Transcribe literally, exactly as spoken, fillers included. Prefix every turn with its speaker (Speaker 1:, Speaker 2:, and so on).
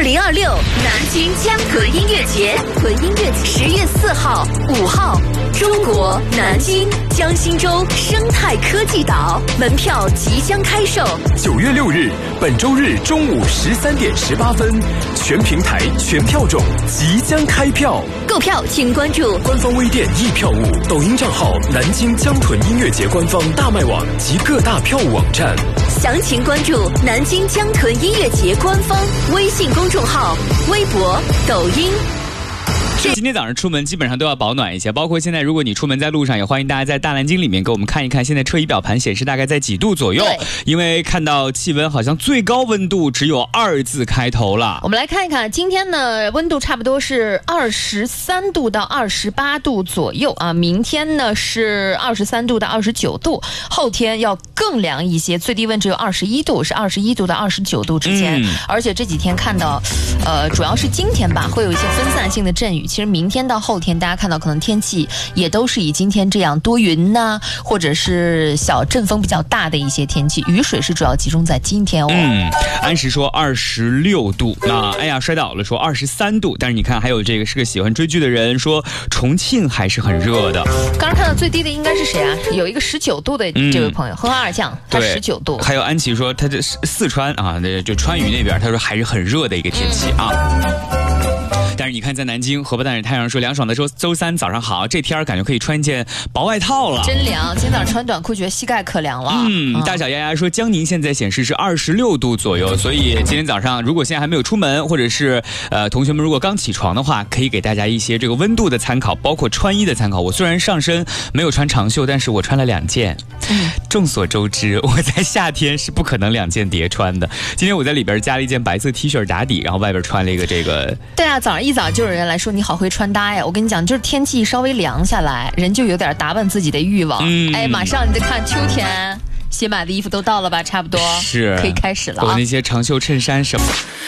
Speaker 1: 零二六南京江豚音乐节，豚音乐节十月四号、五号，中国南京江心洲生态科技岛，门票即将开售。
Speaker 2: 九月六日，本周日中午十三点十八分，全平台全票种即将开票。
Speaker 1: 购票请关注
Speaker 2: 官方微店易票务、抖音账号南京江豚音乐节官方大卖网及各大票务网站。
Speaker 1: 详情关注南京江豚音乐节官方微信公众号、微博、抖音。
Speaker 3: 今天早上出门基本上都要保暖一些，包括现在如果你出门在路上，也欢迎大家在大南京里面给我们看一看现在车仪表盘显示大概在几度左右，因为看到气温好像最高温度只有二字开头了。
Speaker 4: 我们来看一看今天呢，温度差不多是二十三度到二十八度左右啊，明天呢是二十三度到二十九度，后天要更凉一些，最低温只有二十一度，是二十一度到二十九度之间、嗯、而且这几天看到呃，主要是今天吧会有一些分散性的阵雨，其实明天到后天大家看到可能天气也都是以今天这样多云呐、啊，或者是小阵风比较大的一些天气，雨水是主要集中在今天哦。
Speaker 3: 嗯，安石说二十六度，那哎呀摔倒了说二十三度，但是你看还有这个是个喜欢追剧的人说重庆还是很热的。
Speaker 4: 刚刚看到最低的应该是谁啊？有一个十九度的这位朋友，和二酱，他十九度。
Speaker 3: 还有安琪说他这四川啊，那就川渝那边，他说还是很热的一个天气啊。但是你看，在南京，荷包蛋是太阳说凉爽的周周三早上好，这天感觉可以穿一件薄外套了，
Speaker 4: 真凉。今天早上穿短裤，觉得膝盖可凉了。
Speaker 3: 嗯，大小丫丫说江宁现在显示是二十六度左右，所以今天早上如果现在还没有出门，或者是呃同学们如果刚起床的话，可以给大家一些这个温度的参考，包括穿衣的参考。我虽然上身没有穿长袖，但是我穿了两件。嗯，众所周知，我在夏天是不可能两件叠穿的。今天我在里边加了一件白色 T 恤打底，然后外边穿了一个这个。
Speaker 4: 对啊，早上一早就有人来说你好会穿搭呀！我跟你讲，就是天气稍微凉下来，人就有点打扮自己的欲望。嗯，哎，马上你再看秋天，新买的衣服都到了吧？差不多
Speaker 3: 是
Speaker 4: 可以开始了、啊。
Speaker 3: 我那些长袖衬衫什么。